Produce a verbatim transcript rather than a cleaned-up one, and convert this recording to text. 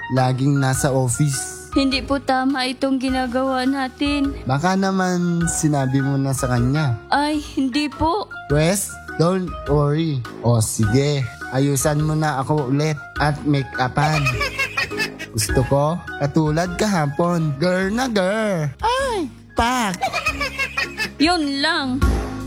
laging nasa office. Hindi po tama itong ginagawa natin. Baka naman sinabi mo na sa kanya. Ay, hindi po. Pwes, don't worry. O sige, ayusan mo na ako ulit at make-upan. Gusto ko, katulad kahapon, girl na girl. Ay, pak! Yun lang.